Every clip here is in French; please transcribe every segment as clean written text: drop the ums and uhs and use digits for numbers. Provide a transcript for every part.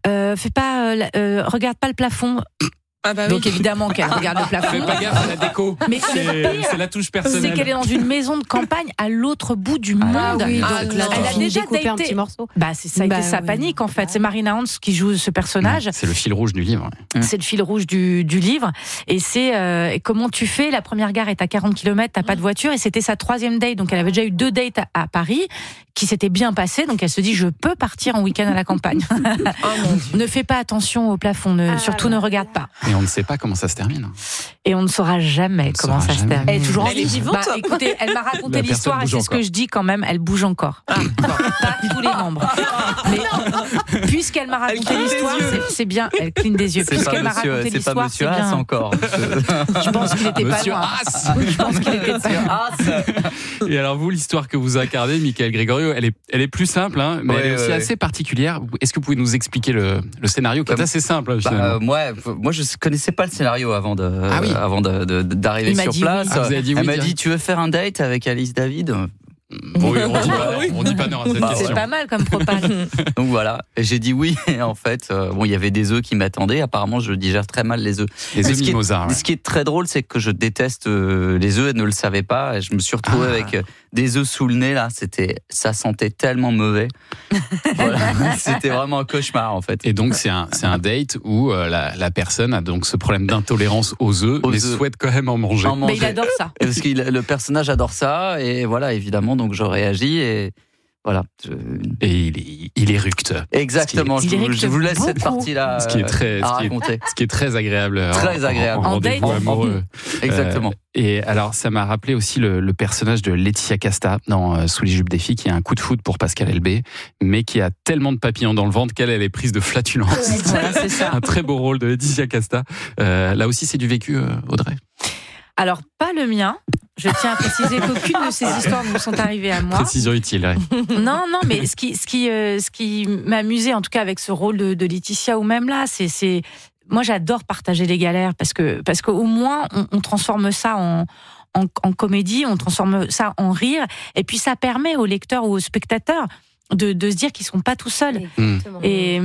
regarde pas le plafond. Ah bah Donc oui. évidemment qu'elle regarde le plafond. Fais pas gaffe à la déco. Mais c'est la touche personnelle. c'est qu'elle est dans une maison de campagne à l'autre bout du monde. oui, Donc donc là, non. elle a Fini déjà découper un daté. petit morceau. Ça a été sa panique en fait. C'est Marina Hans qui joue ce personnage. C'est le fil rouge du livre. C'est le fil rouge du livre. Et c'est comment tu fais. La première gare est à 40 km, t'as pas de voiture. Et c'était sa 3e date. Donc elle avait déjà eu 2 dates à Paris qui s'étaient bien passées. Donc elle se dit, je peux partir en week-end à la campagne. Ne fais pas attention au plafond. Surtout ne regarde pas. Et on ne sait pas comment ça se termine. Et on ne saura jamais comment ça se termine. Elle est toujours en vie. Écoutez, elle m'a raconté La l'histoire et personne c'est bouge ce que je dis quand même, elle bouge encore. Pas tous les membres. Mais puisqu'elle m'a raconté l'histoire, c'est bien, elle cligne des yeux. Puisqu'elle m'a raconté l'histoire, c'est Haas bien. encore. Je pense qu'il était pas Monsieur loin. Haas. Je pense qu'il était pas loin. Et alors vous, l'histoire que vous incarnez, Michael Gregorio, elle est plus simple, hein, mais elle est aussi ouais. assez particulière. Est-ce que vous pouvez nous expliquer le scénario qui est assez simple hein, finalement. Moi, je connaissais pas le scénario avant d'arriver Il m'a sur dit place. oui. Ah, vous avez dit oui Elle m'a direct. dit, tu veux faire un date avec Alice David? Oui, on dit pas non à cette question. C'est pas mal comme propale. Donc voilà, et j'ai dit oui. Et en fait, il y avait des œufs qui m'attendaient. Apparemment, je digère très mal les œufs. Les œufs ce qui est- mimosa. Ouais. Ce qui est très drôle, c'est que je déteste les œufs et ne le savais pas. Et je me suis retrouvé avec des œufs sous le nez là. Ça sentait tellement mauvais. Voilà. C'était vraiment un cauchemar en fait. Et donc c'est un date où la personne a donc ce problème d'intolérance aux œufs, mais souhaite quand même en manger. Mais il adore ça. Parce que le personnage adore ça et voilà, évidemment, donc je réagis et voilà. Et il éructe. Exactement. Il éructe Je vous laisse cette beaucoup. partie-là Ce qui est raconter. Ce qui est très agréable. Très agréable. En En rendez-vous date. amoureux. Exactement. Et alors, ça m'a rappelé aussi le personnage de Laetitia Casta dans Sous les jupes des filles, qui a un coup de foudre pour Pascal Elbé, mais qui a tellement de papillons dans le ventre qu'elle est prise de flatulence. Voilà, c'est ça. Un très beau rôle de Laetitia Casta. Là aussi, c'est du vécu, Audrey. Alors, pas le mien. Je tiens à préciser qu'aucune de ces histoires ne me sont arrivées à moi. Précision utile. Ouais. Non, mais ce qui m'amusait, en tout cas avec ce rôle de Laetitia ou même là, c'est moi j'adore partager les galères parce qu'au moins on transforme ça en comédie, on transforme ça en rire, et puis ça permet aux lecteurs ou aux spectateurs de se dire qu'ils sont pas tout seuls. Exactement. Et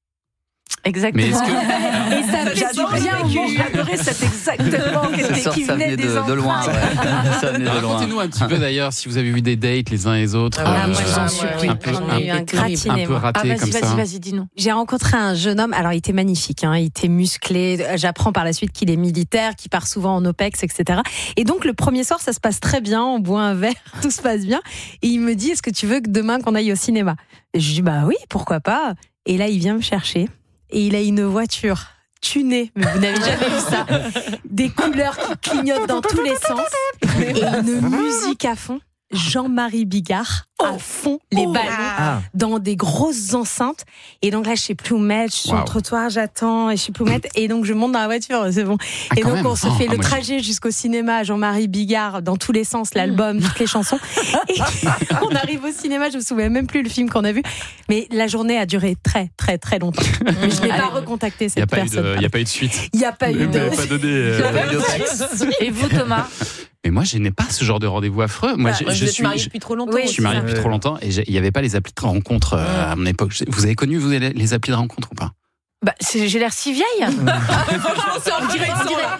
exactement. Mais est-ce que- Et ça fait du bien au monde. J'adorais cette exactement qui Ça venait venait des de loin. entrailles. Ouais. Ça venait de loin. Racontez-nous un petit peu d'ailleurs si vous avez vu des dates les uns et les autres. Ah, moi, je vous en supplie. Un peu, J'en ai eu un gratiné, un peu moi. raté comme ça. Vas-y, dis-nous. J'ai rencontré un jeune homme, alors il était magnifique, il était musclé, j'apprends par la suite qu'il est militaire, qu'il part souvent en OPEX, etc. Et donc le premier soir, ça se passe très bien, on boit un verre, tout se passe bien. Et il me dit, est-ce que tu veux que demain qu'on aille au cinéma? Et je dis, bah oui, pourquoi pas. Et là, il vient me chercher et il a une voiture tunée, mais vous n'avez jamais vu ça. Des couleurs qui clignotent dans tous les sens et une musique à fond. Jean-Marie Bigard à fond, les ballons dans des grosses enceintes. Et donc là, je sais plus où mettre, je suis sur le trottoir, j'attends, et je sais plus où mettre. Et donc je monte dans la voiture, c'est bon. Et quand donc même. on se fait le moi, trajet jusqu'au cinéma, Jean-Marie Bigard dans tous les sens, l'album, toutes les chansons. Et on arrive au cinéma, je me souviens même plus le film qu'on a vu. Mais la journée a duré très très très longtemps. Mais je n'ai pas recontacté Il cette personne. n'y a pas eu de suite. Il n'y a pas eu Vous n'avez de... pas donné. Et vous, Thomas? Mais moi, je n'ai pas ce genre de rendez-vous affreux. Moi, je suis marié depuis trop longtemps. Oui, Je suis marié depuis trop longtemps et il n'y avait pas les applis de rencontre à mon époque. Vous avez connu, vous, les applis de rencontre ou pas? Bah, j'ai l'air si vieille. C'est en direct.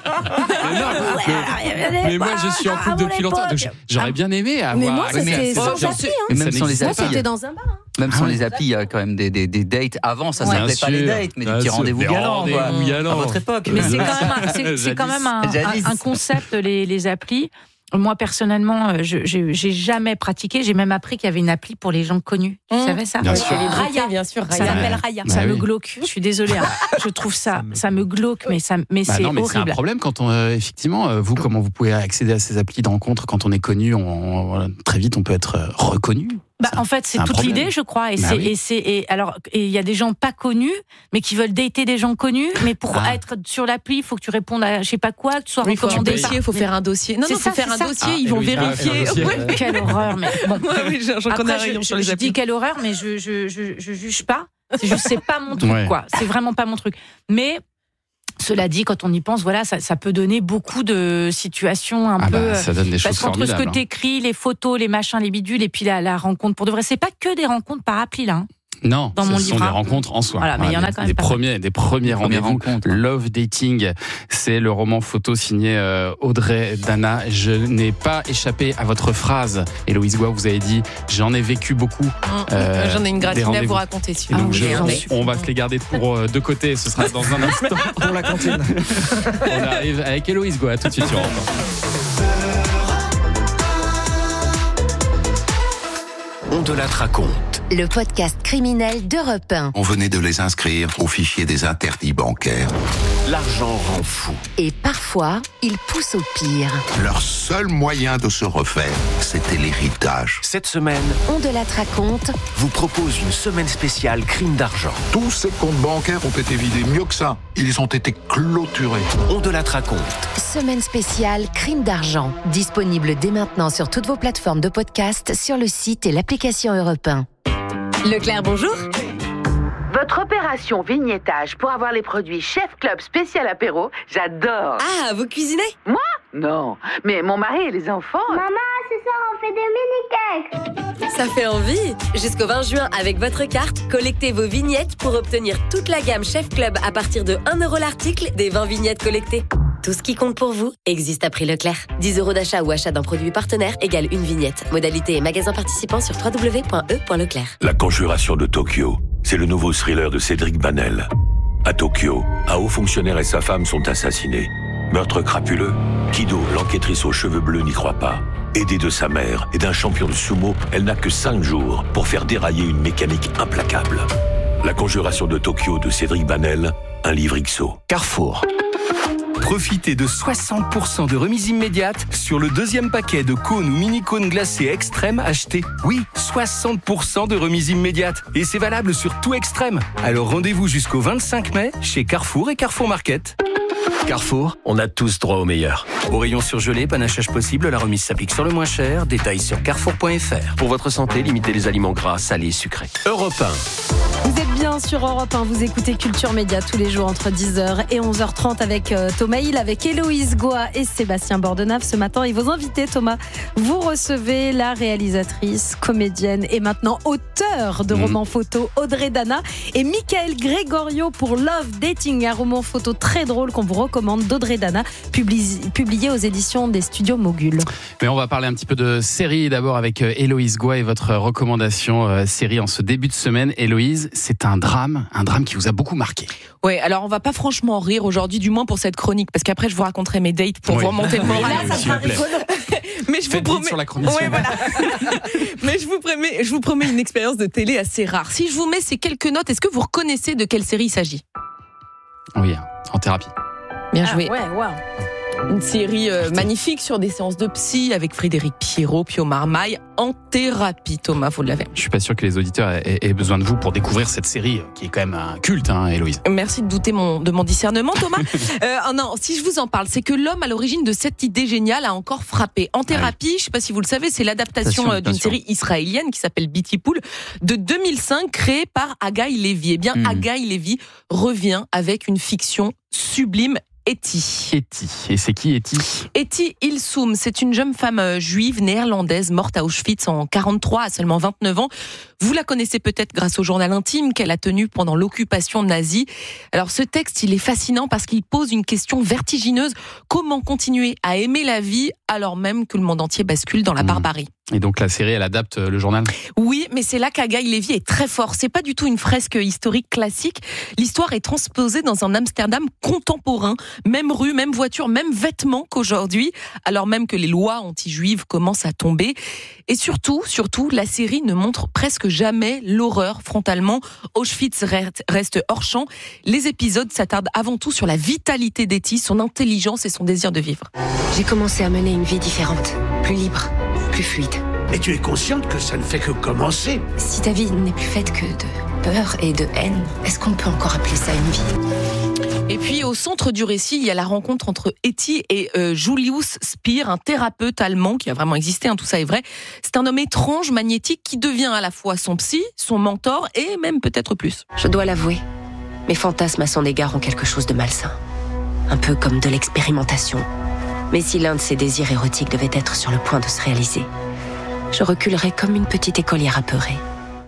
Mais moi, je suis en couple depuis longtemps. Donc j'aurais bien aimé avoir. Mais moi, c'était ça- sans appli. Mais même Ça sans les n'existe Moi, applis, c'était dans un bar. même sans les applis, il y a quand même des dates avant. Ça Bien s'appelait pas les sûr, dates, mais des bien petits sûr. rendez-vous Des galants. quoi. rendez-vous galants. À votre époque. Mais c'est quand même Jadis. un concept, les applis. Moi, personnellement, j'ai jamais pratiqué. J'ai même appris qu'il y avait une appli pour les gens connus. Tu savais ça? Bien sûr. Raya, bien sûr. ça s'appelle Raya. Bah Ça me oui. glauque. Je suis désolée. Je trouve ça me glauque, mais Bah c'est non, mais c'est un horrible. problème quand effectivement, vous, comment vous pouvez accéder à ces applis de rencontre quand on est connu, très vite on peut être reconnu. Bah, en fait, c'est un toute problème. l'idée, je crois. Et Bah oui. il y a des gens pas connus, mais qui veulent dater des gens connus. Mais pour être sur l'appli, il faut que tu répondes à je sais pas quoi, que tu sois Il faut un recommandé. dossier, il faut faire un dossier. Non, C'est il faut ça, faire c'est un ça. dossier, Ah, ils vont Héloïse, vérifier. faire un dossier. Ouais. Quelle horreur, mais bon. Oui, j'en connais Après, rien sur les je applis. dis quelle horreur, mais je juge pas. C'est juste, c'est pas mon truc, Ouais. quoi. C'est vraiment pas mon truc. Mais cela dit, quand on y pense, voilà, ça peut donner beaucoup de situations un peu. Ça donne des Parce choses qu'entre ce formidables. que t'écris, les photos, les machins, les bidules, et puis la rencontre pour de vrai, c'est pas que des rencontres par appli là. Non, dans mon ce sont livre. des rencontres en soi. Voilà, mais il y en a quand même pas mal. Des premiers rendez-vous. rencontres. Love Dating, c'est le roman photo signé Audrey Dana. Je n'ai pas échappé à votre phrase, Héloïse Goua, vous avez dit « j'en ai vécu beaucoup ». J'en ai une des gratinée à rendez-vous. vous raconter. Si Et vous donc voulez. on va se les garder pour de côté, ce sera dans un instant. Pour la cantine. On arrive avec Héloïse Goua tout de suite sur Europe 1. On de la raconte. Le podcast criminel d'Europe 1. On venait de les inscrire au fichier des interdits bancaires. L'argent rend fou. Et parfois, il pousse au pire. Leur seul moyen de se refaire, c'était l'héritage. Cette semaine, On de la raconte. vous propose une semaine spéciale crime d'argent. Tous ces comptes bancaires ont été vidés. Mieux que ça, ils ont été clôturés. On de la raconte. Semaine spéciale crime d'argent. Disponible dès maintenant sur toutes vos plateformes de podcast, sur le site et l'application Europe 1. Leclerc, bonjour. Votre opération vignettage pour avoir les produits Chef Club spécial apéro, j'adore. Ah, vous cuisinez? Non, mais mon mari et les enfants... Maman, ce soir on fait des mini-cakes. Ça fait envie. Jusqu'au 20 juin, avec votre carte, collectez vos vignettes pour obtenir toute la gamme Chef Club à partir de 1 € l'article des 20 vignettes collectées. Tout ce qui compte pour vous existe à prix Leclerc. 10 € d'achat ou achat d'un produit partenaire égale une vignette. Modalité et magasin participant sur www.e.leclerc. La Conjuration de Tokyo, c'est le nouveau thriller de Cédric Banel. À Tokyo, un haut fonctionnaire et sa femme sont assassinés. Meurtre crapuleux, Kido, l'enquêtrice aux cheveux bleus, n'y croit pas. Aidée de sa mère et d'un champion de sumo, elle n'a que 5 jours pour faire dérailler une mécanique implacable. La Conjuration de Tokyo de Cédric Banel, un livre XO. Carrefour. Profitez de 60% de remise immédiate sur le deuxième paquet de cônes ou mini-cônes glacés extrême acheté. Oui, 60% de remise immédiate. Et c'est valable sur tout extrême. Alors rendez-vous jusqu'au 25 mai chez Carrefour et Carrefour Market. Carrefour, on a tous droit au meilleur. Au rayon surgelé, panachage possible, la remise s'applique sur le moins cher. Détails sur carrefour.fr. Pour votre santé, limitez les aliments gras, salés, sucrés. Europe 1. Vous êtes bien sur Europe 1, vous écoutez Culture Média tous les jours entre 10h et 11h30 avec Thomas Hill, avec Héloïse Goua et Sébastien Bordenave ce matin. Et vos invités, Thomas, vous recevez la réalisatrice, comédienne et maintenant auteure de romans photo Audrey Dana et Michael Gregorio pour Love Dating, un roman photo très drôle qu'on vous recommande d'Audrey Dana, publié aux éditions des Studios Mogul. Mais on va parler un petit peu de série d'abord avec Héloïse Goua et votre recommandation série en ce début de semaine. Héloïse, c'est un drame qui vous a beaucoup marqué. Ouais, alors on va pas franchement rire aujourd'hui, du moins pour cette chronique, parce qu'après je vous raconterai mes dates pour vous remonter le moral. Là, ça sera rigolo. Mais je vous promets sur la chronique. Ouais, voilà. Mais je vous promets une expérience de télé assez rare. Si je vous mets ces quelques notes, est-ce que vous reconnaissez de quelle série il s'agit? Oui, en thérapie. Bien joué. Ouais, wow. Une série magnifique sur des séances de psy avec Frédéric Pierrot, Pio Marmaille, en thérapie. Thomas, vous l'avez. Je suis pas sûr que les auditeurs aient besoin de vous pour découvrir cette série qui est quand même un culte, Héloïse. Merci de douter de mon discernement, Thomas. Non, si je vous en parle, c'est que l'homme à l'origine de cette idée géniale a encore frappé. En thérapie, je sais pas si vous le savez, c'est l'adaptation d'une série israélienne qui s'appelle Beauty Pool de 2005, créée par Haggai Levy. Eh bien, Haggai Levy revient avec une fiction sublime. Etty. Et c'est qui Etty? Etty Ilsoum, c'est une jeune femme juive néerlandaise morte à Auschwitz en 1943 à seulement 29 ans. Vous la connaissez peut-être grâce au journal intime qu'elle a tenu pendant l'occupation nazie. Alors ce texte, il est fascinant parce qu'il pose une question vertigineuse. Comment continuer à aimer la vie alors même que le monde entier bascule dans la barbarie? Et donc la série, elle adapte le journal? Oui, mais c'est là qu'Haggai Levy est très fort. C'est pas du tout une fresque historique classique. L'histoire est transposée dans un Amsterdam contemporain. Même rue, même voiture, même vêtements qu'aujourd'hui, alors même que les lois anti-juives commencent à tomber. Et surtout, la série ne montre presque jamais l'horreur frontalement. Auschwitz reste hors champ. Les épisodes s'attardent avant tout sur la vitalité d'Etty, son intelligence et son désir de vivre. J'ai commencé à mener une vie différente, plus libre, plus fluide. Mais tu es consciente que ça ne fait que commencer. Si ta vie n'est plus faite que de peur et de haine, est-ce qu'on peut encore appeler ça une vie ? Et puis au centre du récit, il y a la rencontre entre Etty et Julius Speer, un thérapeute allemand qui a vraiment existé, tout ça est vrai. C'est un homme étrange, magnétique, qui devient à la fois son psy, son mentor et même peut-être plus. Je dois l'avouer, mes fantasmes à son égard ont quelque chose de malsain. Un peu comme de l'expérimentation. Mais si l'un de ses désirs érotiques devait être sur le point de se réaliser, je reculerais comme une petite écolière apeurée.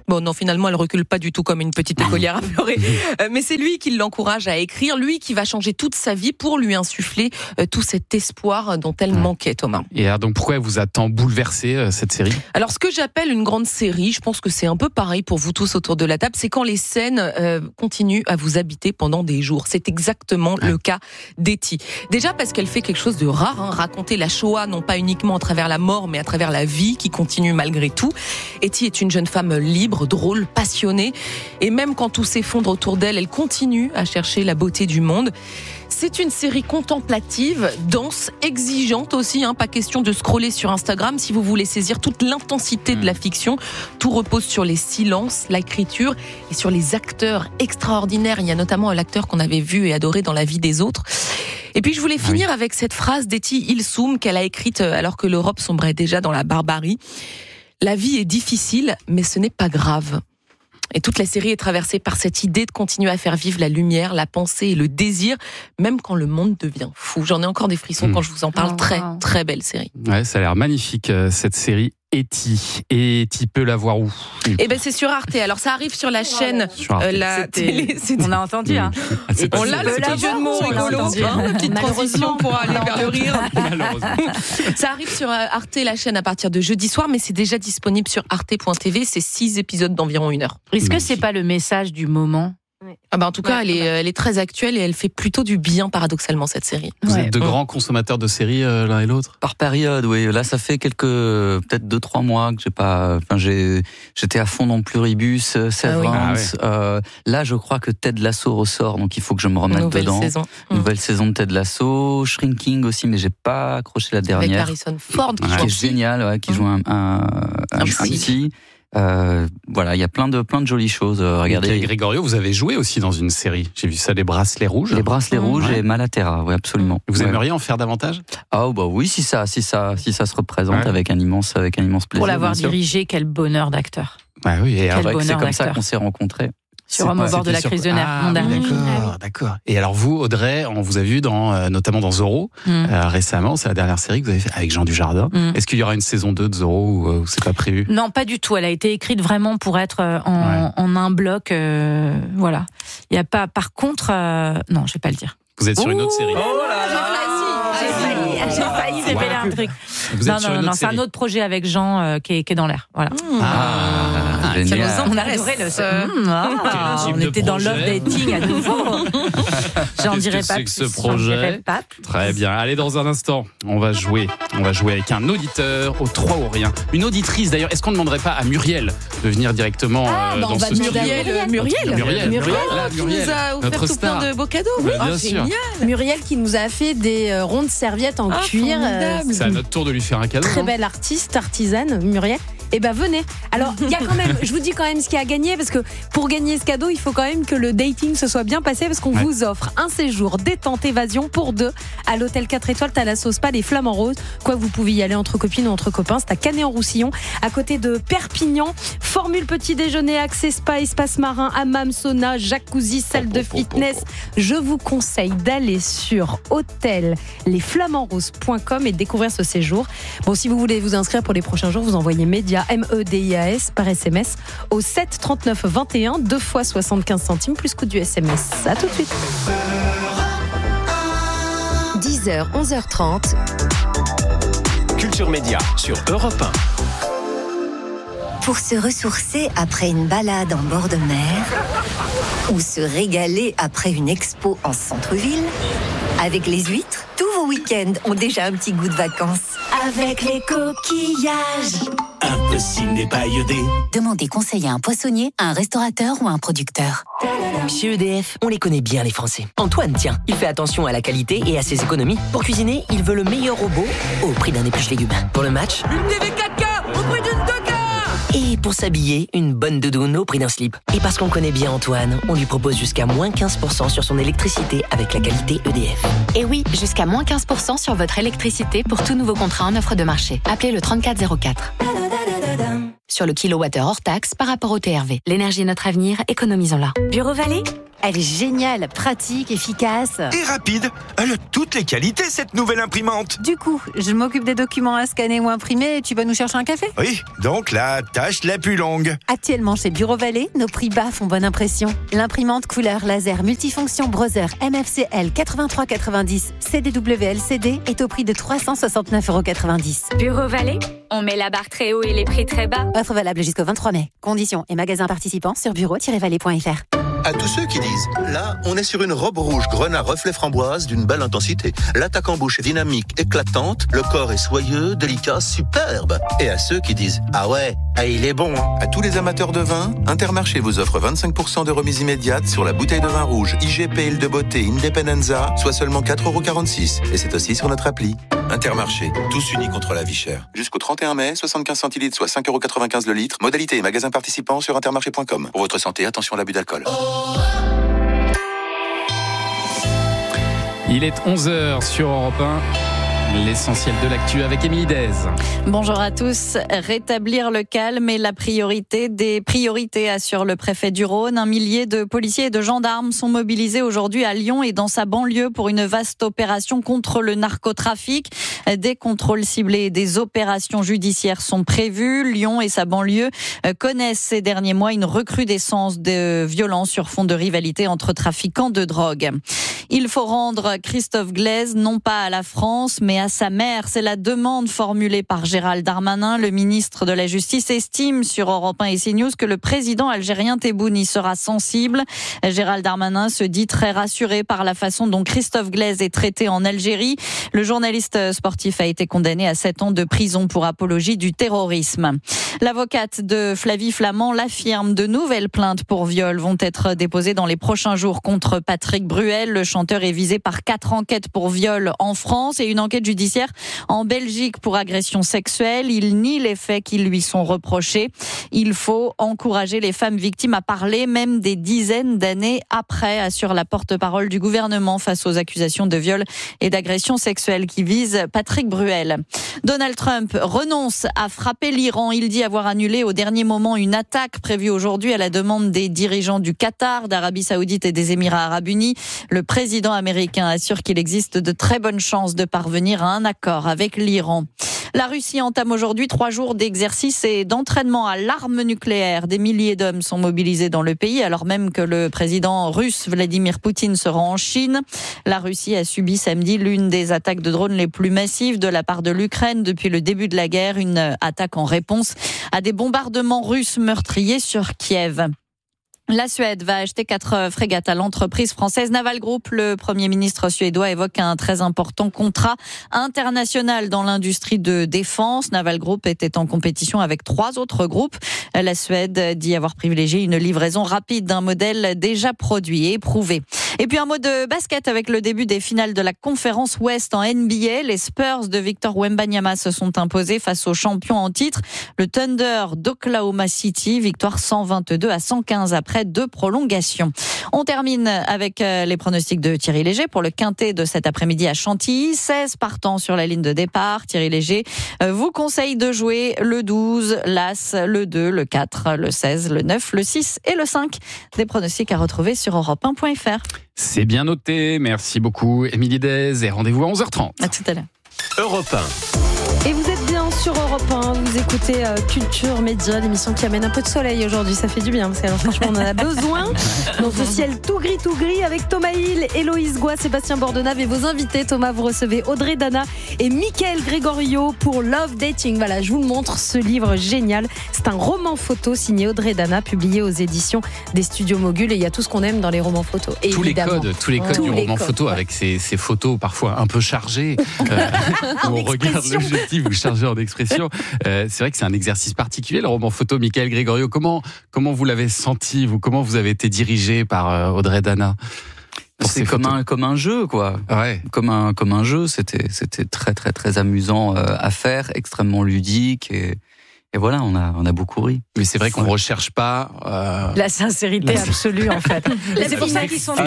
Bon, non, finalement, elle recule pas du tout comme une petite écolière à pleurer. Mais c'est lui qui l'encourage à écrire, lui qui va changer toute sa vie pour lui insuffler tout cet espoir dont elle manquait, Thomas. Et alors, donc, pourquoi elle vous a tant bouleversé, cette série ? Alors, ce que j'appelle une grande série, je pense que c'est un peu pareil pour vous tous autour de la table, c'est quand les scènes continuent à vous habiter pendant des jours. C'est exactement le cas d'Etty. Déjà parce qu'elle fait quelque chose de rare, raconter la Shoah, non pas uniquement à travers la mort, mais à travers la vie qui continue malgré tout. Etty est une jeune femme libre, drôle, passionnée, et même quand tout s'effondre autour d'elle, elle continue à chercher la beauté du monde. C'est une série contemplative, dense, exigeante aussi, pas question de scroller sur Instagram si vous voulez saisir toute l'intensité de la fiction. Tout repose sur les silences, l'écriture et sur les acteurs extraordinaires. Il y a notamment l'acteur qu'on avait vu et adoré dans La vie des autres. Et puis je voulais finir avec cette phrase d'Etty Hillesum qu'elle a écrite alors que l'Europe sombrait déjà dans la barbarie. La vie est difficile, mais ce n'est pas grave. Et toute la série est traversée par cette idée de continuer à faire vivre la lumière, la pensée et le désir, même quand le monde devient fou. J'en ai encore des frissons quand je vous en parle. Très, très belle série. Ouais, ça a l'air magnifique, cette série. Etty. Et tu peux la voir où ? Eh ben c'est sur Arte. Alors ça arrive sur la chaîne la télé. On a entendu. On l'a le petit jeu de mots rigolo. Petite transition pour aller vers le rire. Ça arrive sur Arte, la chaîne, à partir de jeudi soir, mais c'est déjà disponible sur arte.tv. C'est 6 épisodes d'environ 1 heure. Est-ce que c'est pas le message du moment ? En tout cas, elle est très actuelle et elle fait plutôt du bien, paradoxalement, cette série. Vous êtes de grands consommateurs de séries l'un et l'autre ? Par période, oui. Là, ça fait peut-être 2-3 mois que j'étais à fond dans Pluribus, Severance. Là, je crois que Ted Lasso ressort, donc il faut que je me remette dedans. Nouvelle saison de Ted Lasso, Shrinking aussi, mais j'ai pas accroché la dernière. Avec Harrison Ford, qui est génial, qui joue un psy. Voilà, il y a plein de jolies choses. Regardez. Grégorio, vous avez joué aussi dans une série. J'ai vu ça, Les Bracelets Rouges. Les Bracelets Rouges et Malaterra, oui, absolument. Vous aimeriez en faire davantage ? Oui, si ça se représente avec un immense plaisir. Pour l'avoir dirigé, quel bonheur d'acteur. Oui, et c'est comme ça qu'on s'est rencontrés. Sur Homme au bord de la crise de nerfs, mon dernier. D'accord. Et alors vous, Audrey, on vous a vu notamment dans Zorro récemment, c'est la dernière série que vous avez faite avec Jean Dujardin. Est-ce qu'il y aura une saison 2 de Zorro ou c'est pas prévu ? Non, pas du tout. Elle a été écrite vraiment pour être en un bloc. Voilà. Il y a pas. Par contre, non, je vais pas le dire. Vous êtes sur une autre série. J'ai failli révéler un truc. Non, c'est un autre projet avec Jean qui est dans l'air. Voilà. On a adoré on était dans love dating à nouveau. J'en dirai pas plus. Ce projet. Très bien. Allez, dans un instant, on va jouer avec un auditeur au 3 ou rien. Une auditrice d'ailleurs. Est-ce qu'on ne demanderait pas à Muriel de venir directement dans ce studio ? Muriel qui nous a offert tout plein de beaux cadeaux. Bien sûr. Muriel qui nous a fait des rondes serviettes en cuir. C'est à notre tour de lui faire un cadeau. Très belle artisane, Muriel. Venez. Alors, il y a quand même, je vous dis quand même ce qu'il y a à gagner, parce que pour gagner ce cadeau, il faut quand même que le dating se soit bien passé, parce qu'on vous offre un séjour détente évasion pour 2 à l'hôtel 4 étoiles Thalasso Spa des Flamants Roses. Vous pouvez y aller entre copines ou entre copains. C'est à Canet-en-Roussillon, à côté de Perpignan. Formule petit déjeuner, accès spa, espace marin, hammam, sauna, jacuzzi, salle de fitness. Je vous conseille d'aller sur hôtellesflamandsroses.com et découvrir ce séjour. Bon, si vous voulez vous inscrire pour les prochains jours, vous envoyez MEDIAS, MEDIAS par SMS au 7 39 21, 2 fois 75 centimes plus coût du SMS. À tout de suite. 10h, 11h30. Culture Média sur Europe 1. Pour se ressourcer après une balade en bord de mer ou se régaler après une expo en centre-ville, avec les huîtres, tous vos week-ends ont déjà un petit goût de vacances. Avec les coquillages. Un peu ciné-pailledé. Demandez conseil à un poissonnier, à un restaurateur ou à un producteur. Chez EDF, on les connaît bien les Français. Antoine, tiens, il fait attention à la qualité et à ses économies. Pour cuisiner, il veut le meilleur robot au prix d'un épluche légumes. Pour le match, une DV4K au prix d'une 2K. Et pour s'habiller, une bonne doudoune au prix d'un slip. Et parce qu'on connaît bien Antoine, on lui propose jusqu'à moins 15% sur son électricité avec la qualité EDF. Et oui, jusqu'à moins 15% sur votre électricité pour tout nouveau contrat en offre de marché. Appelez le 3404. Sur le kilowattheure hors taxe par rapport au TRV. L'énergie est notre avenir, économisons-la. Bureau Vallée, Elle est géniale, pratique, efficace. Et rapide. Elle a toutes les qualités, cette nouvelle imprimante. Du coup, je m'occupe des documents à scanner ou imprimer et tu vas nous chercher un café ? Oui, donc la tâche la plus longue. Actuellement chez Bureau Vallée, nos prix bas font bonne impression. L'imprimante couleur laser multifonction Brother MFCL 8390 CDW-LCD est au prix de 369,90 €. Bureau Vallée, on met la barre très haut et les prix très bas. Offre valable jusqu'au 23 mai. Conditions et magasins participants sur bureau-vallée.fr. À tous ceux qui disent, là, on est sur une robe rouge grenat reflet framboise d'une belle intensité. L'attaque en bouche est dynamique, éclatante, le corps est soyeux, délicat, superbe. Et à ceux qui disent, ah ouais, il est bon. À tous les amateurs de vin, Intermarché vous offre 25% de remise immédiate sur la bouteille de vin rouge IGP Île de Beauté Independenza, soit seulement 4,46 €. Et c'est aussi sur notre appli. Intermarché, tous unis contre la vie chère. Jusqu'au 31 mai, 75 centilitres, soit 5,95 € le litre. Modalité et magasins participants sur intermarché.com. Pour votre santé, attention à l'abus d'alcool. Il est 11h sur Europe 1. L'essentiel de l'actu avec Émilie Dez. Bonjour à tous. Rétablir le calme est la priorité des priorités, assure le préfet du Rhône. 1 millier de policiers et de gendarmes sont mobilisés aujourd'hui à Lyon et dans sa banlieue pour une vaste opération contre le narcotrafic. Des contrôles ciblés et des opérations judiciaires sont prévus. Lyon et sa banlieue connaissent ces derniers mois une recrudescence de violences sur fond de rivalité entre trafiquants de drogue. Il faut rendre Christophe Glaise non pas à la France, mais à sa mère. C'est la demande formulée par Gérald Darmanin. Le ministre de la Justice estime sur Europe 1 et CNews que le président algérien Tebboune y sera sensible. Gérald Darmanin se dit très rassuré par la façon dont Christophe Glaise est traité en Algérie. Le journaliste sportif a été condamné à 7 ans de prison pour apologie du terrorisme. L'avocate de Flavie Flament l'affirme. De nouvelles plaintes pour viol vont être déposées dans les prochains jours contre Patrick Bruel. Le chanteur est visé par 4 enquêtes pour viol en France et une enquête judiciaire en Belgique pour agression sexuelle. Il nie les faits qui lui sont reprochés. Il faut encourager les femmes victimes à parler, même des dizaines d'années après, assure la porte-parole du gouvernement face aux accusations de viol et d'agression sexuelle qui visent Patrick Bruel. Donald Trump renonce à frapper l'Iran. Il dit avoir annulé au dernier moment une attaque prévue aujourd'hui à la demande des dirigeants du Qatar, d'Arabie Saoudite et des Émirats Arabes Unis. Le président américain assure qu'il existe de très bonnes chances de parvenir à un accord avec l'Iran. La Russie entame aujourd'hui 3 jours d'exercice et d'entraînement à l'arme nucléaire. Des milliers d'hommes sont mobilisés dans le pays, alors même que le président russe Vladimir Poutine se rend en Chine. La Russie a subi samedi l'une des attaques de drones les plus massives de la part de l'Ukraine depuis le début de la guerre. Une attaque en réponse à des bombardements russes meurtriers sur Kiev. La Suède va acheter 4 frégates à l'entreprise française Naval Group. Le Premier ministre suédois évoque un très important contrat international dans l'industrie de défense. Naval Group était en compétition avec 3 autres groupes. La Suède dit avoir privilégié une livraison rapide d'un modèle déjà produit et éprouvé. Et puis un mot de basket avec le début des finales de la conférence Ouest en NBA. Les Spurs de Victor Wembanyama se sont imposés face aux champions en titre, le Thunder d'Oklahoma City. Victoire 122-115 après 2 prolongations. On termine avec les pronostics de Thierry Léger pour le quintet de cet après-midi à Chantilly. 16 partants sur la ligne de départ. Thierry Léger vous conseille de jouer le 12, l'As, le 2, le 4, le 16, le 9, le 6 et le 5. Des pronostics à retrouver sur europe1.fr. C'est bien noté. Merci beaucoup, Émilie Dez. Et rendez-vous à 11h30. À tout à l'heure. Europe 1. Et vous êtes bien sur Europe 1, vous écoutez Culture Média, l'émission qui amène un peu de soleil aujourd'hui, ça fait du bien, parce que alors, franchement on en a besoin. Dans ce ciel tout gris avec Thomas Hill, Héloïse Goua, Sébastien Bordenave et vos invités. Thomas, vous recevez Audrey Dana et Mickaël Gregorio pour Love Dating. Voilà, je vous le montre, ce livre génial. C'est un roman photo signé Audrey Dana, publié aux éditions des Studios Mogul, et il y a tout ce qu'on aime dans les romans photos. Et tous les codes du roman photo, ouais. Avec ces photos parfois un peu chargées, où on regarde l'objectif ou chargeur d'expression. C'est vrai que c'est un exercice particulier, le roman photo. Mickaël Gregorio, comment vous l'avez senti, vous? Comment vous avez été dirigé par Audrey Dana? C'est comme un jeu, quoi. Ouais. Comme un jeu. C'était très très très amusant à faire, extrêmement ludique et voilà, on a beaucoup ri. Mais c'est vrai qu'on ne recherche pas la sincérité absolue, en fait. Et c'est pour ça qu'ils sont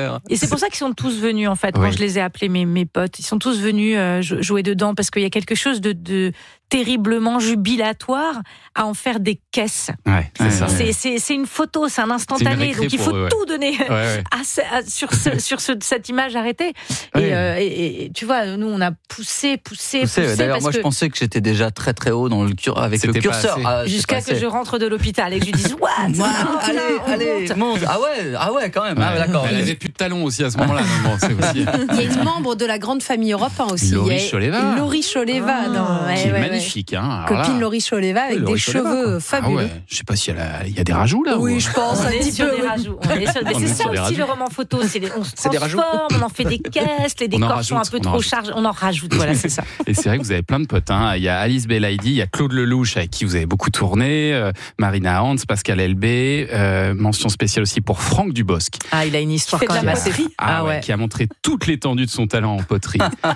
tous venus, en fait. Quand je les ai appelés mes potes, ils sont tous venus jouer dedans parce qu'il y a quelque chose de terriblement jubilatoire à en faire des caisses. Ouais, c'est ça. C'est une photo, c'est un instantané, donc il faut tout donner sur cette image arrêtée. Et tu vois, nous on a poussé. D'ailleurs, moi je pensais que j'étais déjà très très haut dans avec le curseur. Jusqu'à que je rentre de l'hôpital et que je dise allez, monte. Ah ouais, quand même. Ah, d'accord. Elle avait plus de talons aussi à ce moment-là. Il y a une membre de la grande famille Europe 1 aussi. Laurie Choleva. Laurie Choleva. Qui est magnifique. Hein. Copine Laurie Choleva avec des cheveux fabuleux. Ah ouais. Je sais pas s'il y a des rajouts là. Oui, je pense. On est sur des rajouts. Mais c'est ça aussi le roman photo. On se transforme, on en fait des caisses, les décors sont un peu trop chargés. On en rajoute, voilà, c'est ça. Et c'est vrai que vous avez plein de potes. Hein. Il y a Alice Belaïdi, il y a Claude Lelouch avec qui vous avez beaucoup tourné, Marina Hans, Pascal Elbé, mention spéciale aussi pour Franck Dubosc. Ah, il a une histoire quand même assez fine. Qui a montré toute l'étendue de son talent en poterie.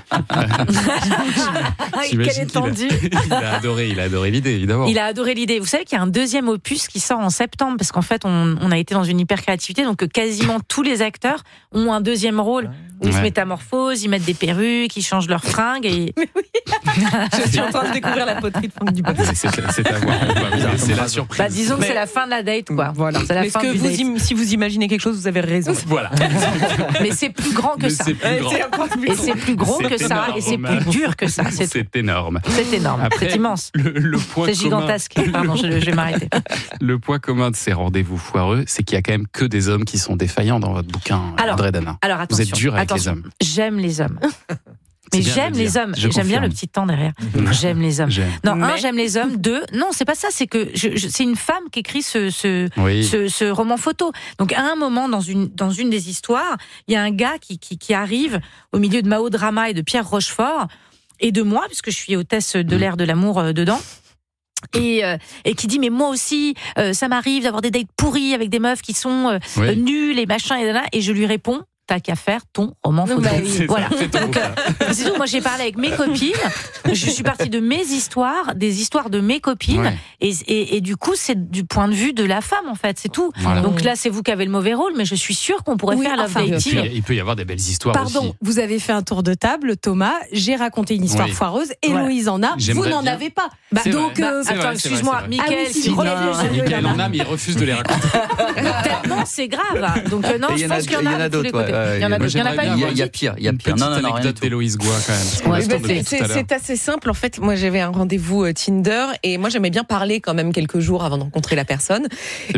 Quelle étendue. Il a adoré l'idée, évidemment. Il a adoré l'idée. Vous savez qu'il y a un deuxième opus qui sort en septembre, parce qu'en fait, on a été dans une hyper créativité, donc quasiment tous les acteurs ont un deuxième rôle où ils se métamorphosent, ils mettent des perruques, ils changent leurs fringues. Et... Je suis en train de découvrir la poterie de Franck Dubosc. C'est à voir. C'est la surprise. Disons que c'est la fin de la date, quoi. Voilà. C'est la fin du date. Si vous imaginez quelque chose, vous avez raison. Voilà. Mais c'est plus grand que ça. Et c'est plus gros que ça. Et c'est plus dur que ça. C'est énorme. C'est énorme. Après, c'est immense. Le point c'est gigantesque. Pardon, je vais m'arrêter. Le point commun de ces rendez-vous foireux, c'est qu'il y a quand même que des hommes qui sont défaillants dans votre bouquin, Audrey Dana. Alors attention. Vous êtes dur avec les hommes. J'aime les hommes. Mais j'aime les hommes. J'aime bien le petit temps derrière. J'aime les hommes. J'aime les hommes. 2, non, c'est pas ça. C'est que c'est une femme qui écrit ce roman photo. Donc à un moment dans une des histoires, il y a un gars qui arrive au milieu de Mao Drama et de Pierre Rochefort et de moi, puisque je suis hôtesse de l'air de l'amour dedans. Et qui dit mais moi aussi ça m'arrive d'avoir des dates pourries avec des meufs qui sont nulles et machin et je lui réponds t'as qu'à faire ton roman photo. Voilà. Donc, c'est tout. Moi, j'ai parlé avec mes copines. Je suis partie de mes histoires, des histoires de mes copines. Et du coup, c'est du point de vue de la femme, en fait. C'est tout. Voilà. Donc là, c'est vous qui avez le mauvais rôle, mais je suis sûre qu'on pourrait faire love dating. Il peut y avoir des belles histoires aussi. Pardon, vous avez fait un tour de table, Thomas. J'ai raconté une histoire foireuse. Héloïse en a. Vous n'en avez pas. Donc, attends, excuse-moi, Mickaël, Mickaël en a, mais il refuse de les raconter. Tellement, c'est grave. Donc, non, je pense qu'il y en a de tous les côtés. Il y en a pas une. Il y a pire. Petite anecdote d'Héloïse Goua quand même. C'est assez simple. En fait, moi j'avais un rendez-vous Tinder et moi j'aimais bien parler quand même quelques jours avant de rencontrer la personne.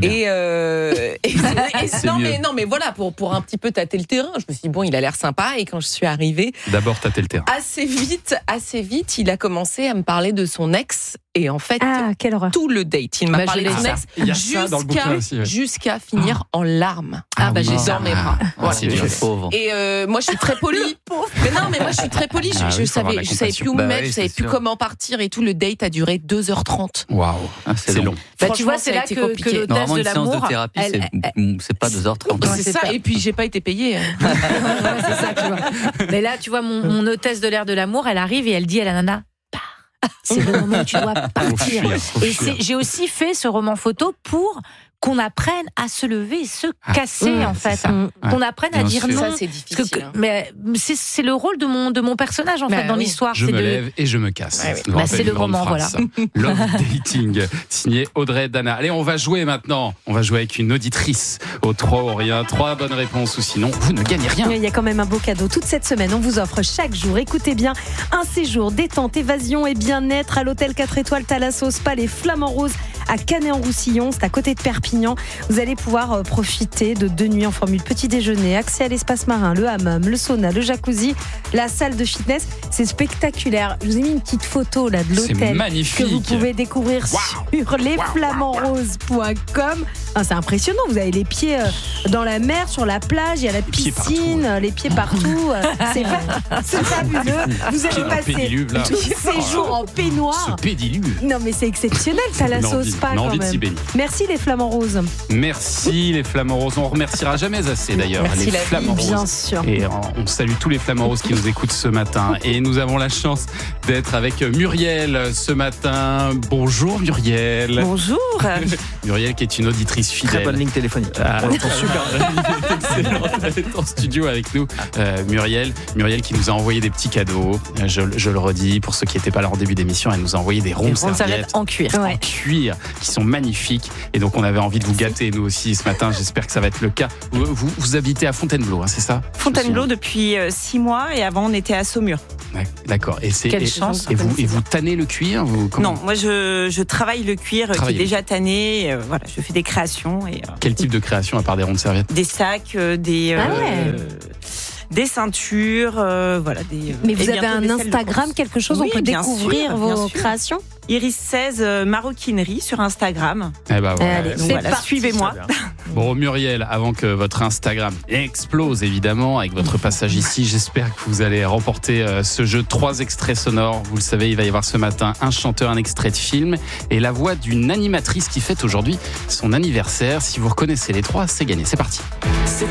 Non mais voilà pour un petit peu tâter le terrain. Je me suis dit bon, il a l'air sympa et quand je suis arrivée, d'abord tâter le terrain. Assez vite, il a commencé à me parler de son ex. Et en fait, tout le date, il m'a parlé de son ex jusqu'à finir en larmes. J'ai dans mes bras. Pauvre. Et moi, je suis très polie. Mais non, mais moi, je suis très polie. Je savais plus où me mettre, je savais plus comment partir et tout. Le date a duré 2h30. Waouh, c'est long. Tu vois, c'est là que l'hôtesse de l'amour. Une séance de thérapie, c'est pas 2h30. C'est ça. Et puis, j'ai pas été payée. C'est ça, tu vois. Mais là, tu vois, mon hôtesse de l'air de l'amour, elle arrive et elle dit à la nana. C'est le moment où tu dois partir. Et j'ai aussi fait ce roman photo pour qu'on apprenne à se lever et se casser, en fait. Qu'on apprenne à dire non. Ça, c'est difficile. Mais c'est le rôle de mon personnage, en fait, dans l'histoire. Je me lève et je me casse. C'est le moment, voilà. Love Dating, signé Audrey Dana. Allez, on va jouer maintenant. On va jouer avec une auditrice au 3 ou rien. 3 bonnes réponses ou sinon, vous ne gagnez rien. Il y a quand même un beau cadeau. Toute cette semaine, on vous offre chaque jour, écoutez bien, un séjour détente, évasion et bien-être à l'hôtel 4 étoiles Thalassos, pas les Flamands Roses à Canet-en-Roussillon. C'est à côté de Perpignan. Vous allez pouvoir profiter de 2 nuits en formule petit déjeuner, accès à l'espace marin, le hammam, le sauna, le jacuzzi, la salle de fitness. C'est spectaculaire. Je vous ai mis une petite photo là de l'hôtel que vous pouvez découvrir sur lesflamandsroses.com. C'est impressionnant. Vous avez les pieds dans la mer, sur la plage, il y a la piscine, les pieds partout. C'est fabuleux. Vous allez passer tout séjour en peignoir. Ce pédiluve. Non mais c'est exceptionnel, Thalassos Spa quand même. Merci les Flamands Roses. Merci les Flamands Roses. On remerciera jamais assez d'ailleurs les Flamands Roses. Bien sûr. Et on salue tous les Flamands Roses qui nous écoutent ce matin. Et nous avons la chance d'être avec Muriel ce matin. Bonjour Muriel. Bonjour. Muriel qui est une auditrice fidèle. Très bonne ligne téléphonique. On l'entend super bien. Excellent. Elle est en studio avec nous. Muriel qui nous a envoyé des petits cadeaux. Je le redis, pour ceux qui n'étaient pas là en début d'émission, elle nous a envoyé des rondes serviettes en cuir. En cuir, qui sont magnifiques. Et donc, on avait envie de vous gâter, nous aussi, ce matin. J'espère que ça va être le cas. Vous habitez à Fontainebleau, hein, c'est ça? Fontainebleau depuis 6 mois et avant, on était à Saumur. D'accord. Quelle chance. Et vous tannez le cuir? Non, moi, je travaille le cuir qui est déjà tanné. Voilà, je fais des créations. Quel type de création à part des rondes serviettes? Des sacs, des ceintures, voilà. Mais vous avez un Instagram, quelque chose, on peut découvrir vos créations? Iris 16 maroquinerie sur Instagram. Allez, donc voilà, suivez-moi. Bon, Muriel, avant que votre Instagram explose évidemment avec votre passage ici, j'espère que vous allez remporter ce jeu. 3 extraits sonores. Vous le savez, il va y avoir ce matin un chanteur, un extrait de film et la voix d'une animatrice qui fête aujourd'hui son anniversaire. Si vous reconnaissez les 3, c'est gagné. C'est parti.